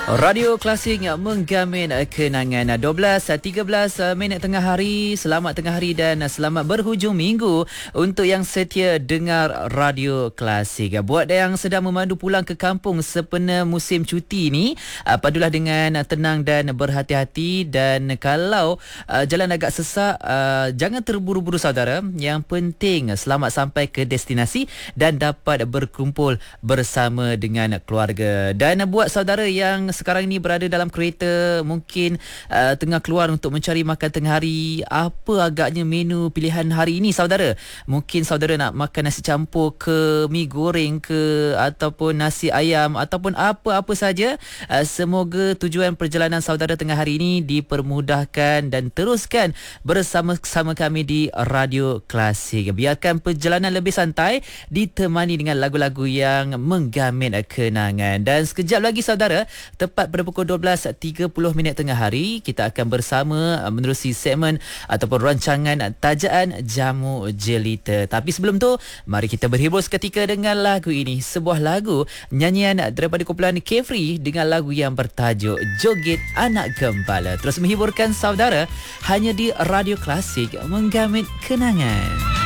Radio Klasik menggamin kenangan 12.13 minit tengah hari. Selamat tengah hari dan selamat berhujung minggu untuk yang setia dengar Radio Klasik. Buat yang sedang memandu pulang ke kampung sempena musim cuti ni, padulah dengan tenang dan berhati-hati. Dan kalau jalan agak sesak, jangan terburu-buru saudara. Yang penting selamat sampai ke destinasi dan dapat berkumpul bersama dengan keluarga. Dan buat saudara yang sekarang ini berada dalam kereta, mungkin tengah keluar untuk mencari makan tengah hari, apa agaknya menu pilihan hari ini saudara? Mungkin saudara nak makan nasi campur ke, mi goreng ke, ataupun nasi ayam, ataupun apa-apa saja. Semoga tujuan perjalanan saudara tengah hari ini dipermudahkan dan teruskan bersama-sama kami di Radio Klasik. Biarkan perjalanan lebih santai, ditemani dengan lagu-lagu yang menggamin kenangan. Dan sekejap lagi saudara, tepat pada pukul 12.30 minit tengah hari, kita akan bersama menerusi segmen ataupun rancangan Tajaan Jamu Jelita. Tapi sebelum tu, mari kita berhibur seketika dengan lagu ini. Sebuah lagu nyanyian daripada kumpulan Carefree dengan lagu yang bertajuk Joget Anak Gembala. Terus menghiburkan saudara hanya di Radio Klasik, menggamit kenangan.